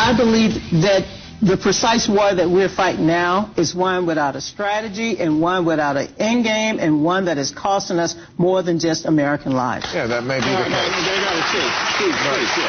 I believe that the precise war that we're fighting now is one without a strategy and one without an end game and one that is costing us more than just American lives. Yeah, that may be the case.